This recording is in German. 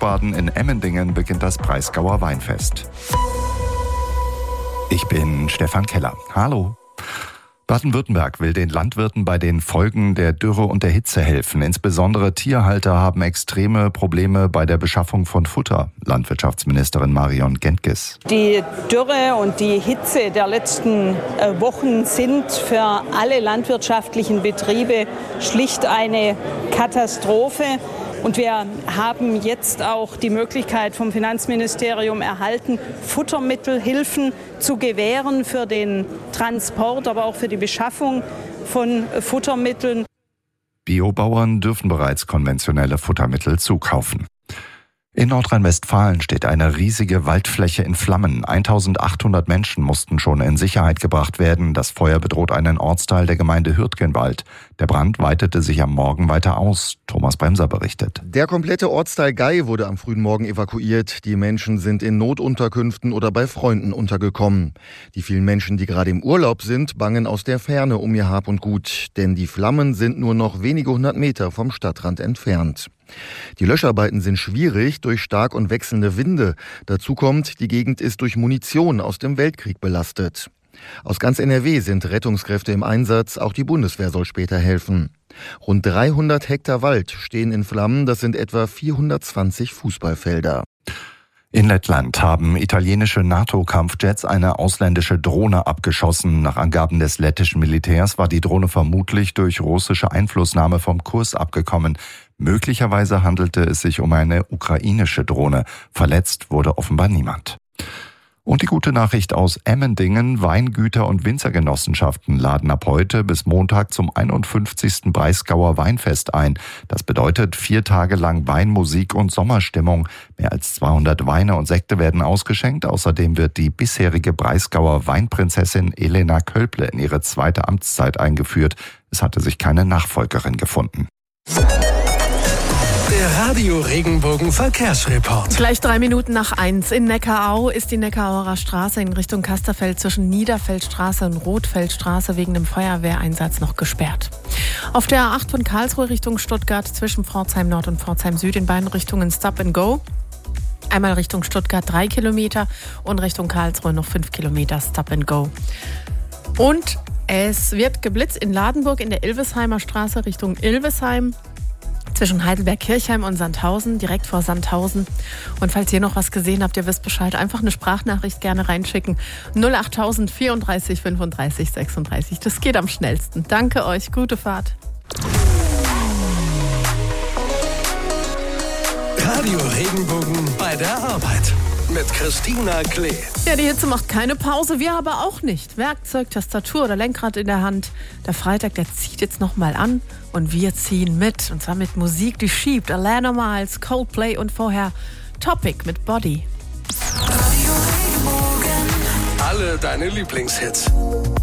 Wiesbaden in Emmendingen beginnt das Breisgauer Weinfest. Ich bin Stefan Keller. Hallo. Baden-Württemberg will den Landwirten bei den Folgen der Dürre und der Hitze helfen. Insbesondere Tierhalter haben extreme Probleme bei der Beschaffung von Futter. Landwirtschaftsministerin Marion Gentges. Die Dürre und die Hitze der letzten Wochen sind für alle landwirtschaftlichen Betriebe schlicht eine Katastrophe. Und wir haben jetzt auch die Möglichkeit vom Finanzministerium erhalten, Futtermittelhilfen zu gewähren für den Transport, aber auch für die Beschaffung von Futtermitteln. Biobauern dürfen bereits konventionelle Futtermittel zukaufen. In Nordrhein-Westfalen steht eine riesige Waldfläche in Flammen. 1800 Menschen mussten schon in Sicherheit gebracht werden. Das Feuer bedroht einen Ortsteil der Gemeinde Hürtgenwald. Der Brand weitete sich am Morgen weiter aus. Thomas Bremser berichtet. Der komplette Ortsteil Gey wurde am frühen Morgen evakuiert. Die Menschen sind in Notunterkünften oder bei Freunden untergekommen. Die vielen Menschen, die gerade im Urlaub sind, bangen aus der Ferne um ihr Hab und Gut. Denn die Flammen sind nur noch wenige 100 Meter vom Stadtrand entfernt. Die Löscharbeiten sind schwierig durch stark und wechselnde Winde. Dazu kommt, die Gegend ist durch Munition aus dem Weltkrieg belastet. Aus ganz NRW sind Rettungskräfte im Einsatz, auch die Bundeswehr soll später helfen. Rund 300 Hektar Wald stehen in Flammen, das sind etwa 420 Fußballfelder. In Lettland haben italienische NATO-Kampfjets eine ausländische Drohne abgeschossen. Nach Angaben des lettischen Militärs war die Drohne vermutlich durch russische Einflussnahme vom Kurs abgekommen. Möglicherweise handelte es sich um eine ukrainische Drohne. Verletzt wurde offenbar niemand. Und die gute Nachricht aus Emmendingen: Weingüter und Winzergenossenschaften laden ab heute bis Montag zum 51. Breisgauer Weinfest ein. Das bedeutet 4 Tage lang Weinmusik und Sommerstimmung. Mehr als 200 Weine und Sekte werden ausgeschenkt. Außerdem wird die bisherige Breisgauer Weinprinzessin Elena Kölble in ihre 2. Amtszeit eingeführt. Es hatte sich keine Nachfolgerin gefunden. Der Radio Regenbogen Verkehrsreport. Gleich 3 Minuten nach 1. In Neckarau ist die Neckarauer Straße in Richtung Kasterfeld zwischen Niederfeldstraße und Rotfeldstraße wegen dem Feuerwehreinsatz noch gesperrt. Auf der A8 von Karlsruhe Richtung Stuttgart zwischen Pforzheim Nord und Pforzheim Süd in beiden Richtungen Stop and Go. Einmal Richtung Stuttgart 3 Kilometer und Richtung Karlsruhe noch 5 Kilometer Stop and Go. Und es wird geblitzt in Ladenburg in der Ilvesheimer Straße Richtung Ilvesheim. Zwischen Heidelberg-Kirchheim und Sandhausen, direkt vor Sandhausen. Und falls ihr noch was gesehen habt, ihr wisst Bescheid, einfach eine Sprachnachricht gerne reinschicken. 08000 34 35 36. Das geht am schnellsten. Danke euch, gute Fahrt. Radio Regenbogen bei der Arbeit mit Christina Klee. Ja, die Hitze macht keine Pause, wir aber auch nicht. Werkzeug, Tastatur oder Lenkrad in der Hand. Der Freitag, der zieht jetzt nochmal an und wir ziehen mit. Und zwar mit Musik, die schiebt. Alana Miles, Coldplay und vorher Topic mit Body. Alle deine Lieblingshits.